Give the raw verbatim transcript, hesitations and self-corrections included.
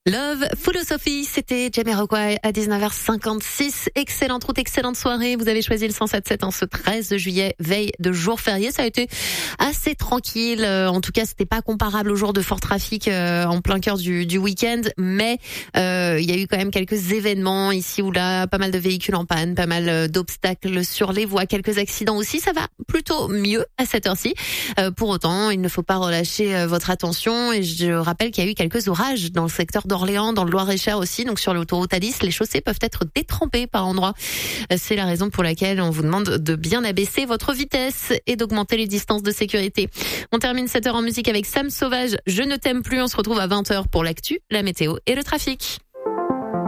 Love Philosophy, c'était Jamiroquai à dix-neuf heures cinquante-six. Excellente route, excellente soirée. Vous avez choisi le cent sept sept en ce treize juillet, veille de jour férié. Ça a été assez tranquille. En tout cas, c'était pas comparable au jour de fort trafic euh, en plein cœur du, du week-end. Mais euh, il y a eu quand même quelques événements ici ou là, pas mal de véhicules en panne, pas mal d'obstacles sur les voies, quelques accidents aussi. Ça va plutôt mieux à cette heure-ci. Euh, pour autant, il ne faut pas relâcher euh, votre attention. Et je rappelle qu'il y a eu quelques orages dans le secteur d'Orléans, dans le Loir-et-Cher aussi, donc sur l'autoroute A dix, les chaussées peuvent être détrempées par endroits. C'est la raison pour laquelle on vous demande de bien abaisser votre vitesse et d'augmenter les distances de sécurité. On termine cette heure en musique avec Sam Sauvage, Je ne t'aime plus. On se retrouve à vingt heures pour l'actu, la météo et le trafic.